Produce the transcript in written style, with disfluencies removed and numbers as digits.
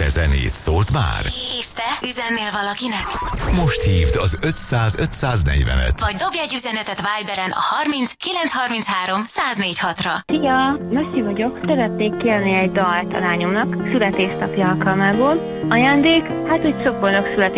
zenét, szólt már? És te üzennél valakinek? Most hívd az 500-540-et. Vagy dobj egy üzenetet Viberen a 30 933 104-6-ra. Szia, Mössi vagyok. Szeretnék kérni egy dalt a lányomnak születésnapja alkalmából. Ajándék, hát úgy sok boldog születésnapja